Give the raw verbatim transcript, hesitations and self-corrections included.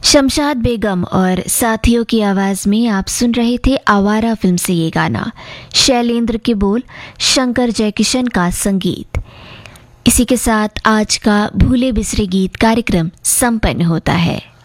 शमशाद बेगम और साथियों की आवाज़ में आप सुन रहे थे आवारा फिल्म से ये गाना। शैलेंद्र के बोल, शंकर जयकिशन का संगीत। इसी के साथ आज का भूले बिसरे गीत कार्यक्रम संपन्न होता है।